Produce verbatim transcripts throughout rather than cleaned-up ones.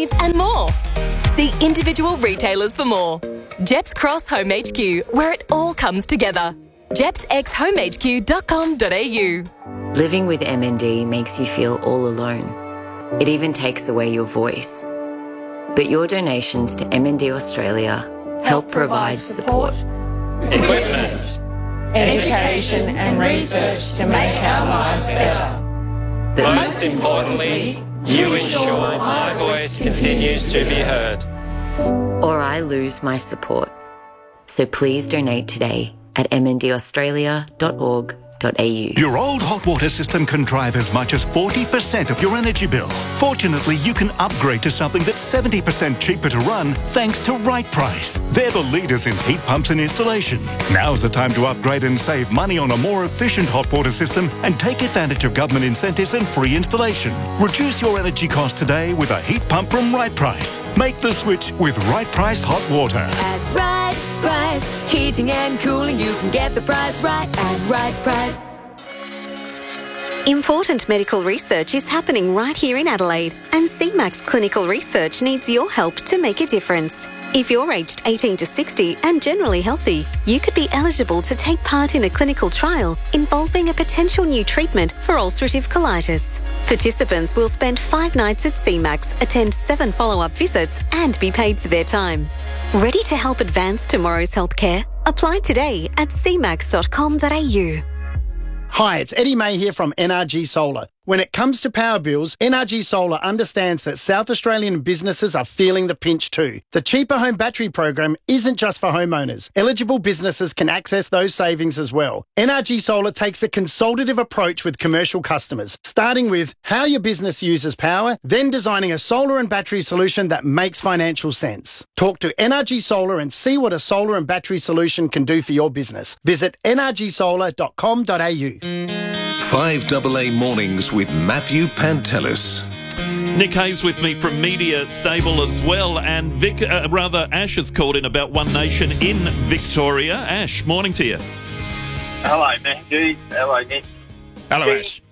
needs and more. See individual retailers for more. Jeps Cross Home H Q, where it all comes together. jeps x home h q dot com dot a u. Living with M N D makes you feel all alone. It even takes away your voice. But your donations to M N D Australia help provide support, equipment, education and research to make our lives better. but Most importantly, you ensure my voice continues to be heard. or I lose my support. So please donate today at m n d australia dot org dot a u. Your old hot water system can drive as much as forty percent of your energy bill. Fortunately, you can upgrade to something that's seventy percent cheaper to run thanks to Right Price. They're the leaders in heat pumps and installation. Now's the time to upgrade and save money on a more efficient hot water system and take advantage of government incentives and free installation. Reduce your energy cost today with a heat pump from Right Price. Make the switch with Right Price Hot Water. At Right Price, heating and cooling, you can get the price right at Right Price. Important medical research is happening right here in Adelaide, and C MAX Clinical Research needs your help to make a difference. If you're aged eighteen to sixty and generally healthy, you could be eligible to take part in a clinical trial involving a potential new treatment for ulcerative colitis. Participants will spend five nights at C MAX, attend seven follow-up visits and be paid for their time. Ready to help advance tomorrow's healthcare? Apply today at c max dot com dot a u. Hi, it's Eddie May here from N R G Solar. When it comes to power bills, N R G Solar understands that South Australian businesses are feeling the pinch too. The Cheaper Home Battery program isn't just for homeowners. Eligible businesses can access those savings as well. N R G Solar takes a consultative approach with commercial customers, starting with how your business uses power, then designing a solar and battery solution that makes financial sense. Talk to N R G Solar and see what a solar and battery solution can do for your business. Visit n r g solar dot com dot a u. five A A Mornings with Matthew Pantelis. Nick Hayes with me from Media Stable as well, and Vic, uh, rather Ash has called in about One Nation in Victoria. Ash, morning to you. Hello, Matthew. Hello, Nick. Hello, the Ash.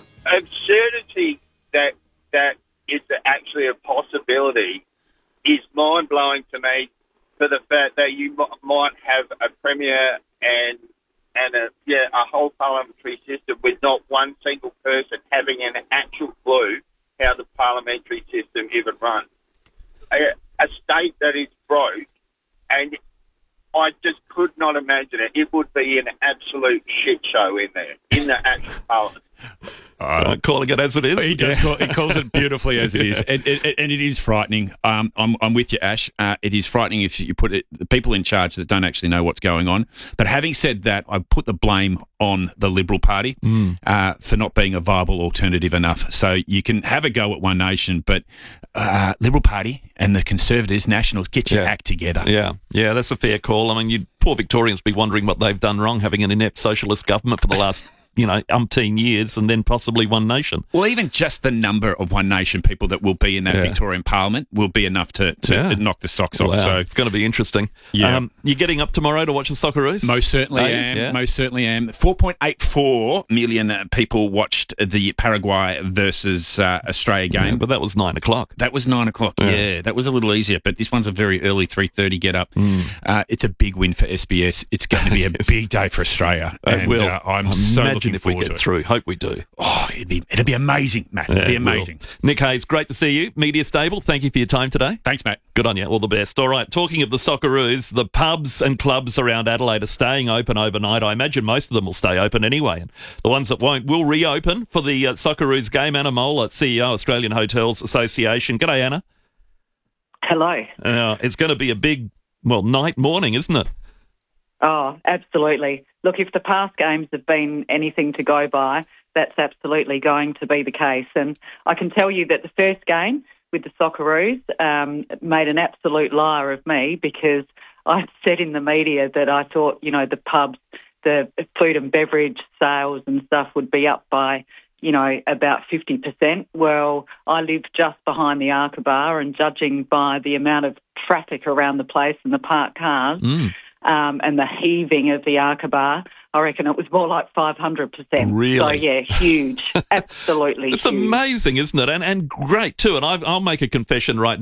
Absurdity that that is actually a possibility is mind-blowing to me, for the fact that you m- might have a premier and and a yeah a whole parliamentary system with not one single person having an actual clue how the parliamentary system even runs. A, a state that is broke, and I just could not imagine it. It would be an absolute shit show in there, in the actual parliament. Uh, calling it as it is. He, does call, he calls it beautifully as it is, and, and, and it is frightening. Um, I'm, I'm with you, Ash. Uh, it is frightening if you put it, the people in charge that don't actually know what's going on. But having said that, I put the blame on the Liberal Party mm. uh, for not being a viable alternative enough. So you can have a go at One Nation, but uh, Liberal Party and the Conservatives, Nationals, get your yeah. act together. Yeah, yeah, that's a fair call. I mean, you poor Victorians be wondering what they've done wrong, having an inept socialist government for the last you know, umpteen years, and then possibly One Nation. Well, even just the number of One Nation people that will be in that yeah. Victorian Parliament will be enough to, to yeah. knock the socks off. Wow. So it's going to be interesting. Yeah. Um, you're getting up tomorrow to watch the Socceroos? Most certainly Are you? am. Yeah. Most certainly am. four point eight four million people watched the Paraguay versus uh, Australia game. Yeah, but that was nine o'clock. That was nine o'clock, yeah. yeah. That was a little easier, but this one's a very early three thirty get up. Mm. Uh, it's a big win for S B S. It's going to be a big day for Australia. It and, will. Uh, I'm I so imagine looking if forward we get to it. through. Hope we do. Oh, it'd be, it'd be amazing, Matt. It'd Yeah, be it will. amazing. Nick Hayes, great to see you. Media Stable, thank you for your time today. Thanks, Matt. Good on you. All the best. All right, talking of the Socceroos, the pubs and clubs around Adelaide are staying open overnight. I imagine most of them will stay open anyway. And the ones that won't will reopen for the uh, Socceroos game. Anna Mola, C E O, Australian Hotels Association. G'day, Anna. Hello. Uh, it's going to be a big, well, night morning, isn't it? Oh, absolutely. Look, if the past games have been anything to go by, that's absolutely going to be the case. And I can tell you that the first game with the Socceroos um, made an absolute liar of me, because I said in the media that I thought, you know, the pubs, the food and beverage sales and stuff would be up by, you know, about fifty percent. Well, I live just behind the Arca Bar, and judging by the amount of traffic around the place and the parked cars, Mm. Um, and the heaving of the Arca Bar, I reckon it was more like five hundred percent. Really? So, yeah, huge. Absolutely It's huge. amazing, isn't it? And and great, too. And I, I'll make a confession right